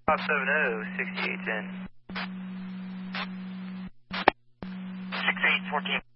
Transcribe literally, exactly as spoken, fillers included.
five seven zero, sixty-eight ten. six eight fourteen.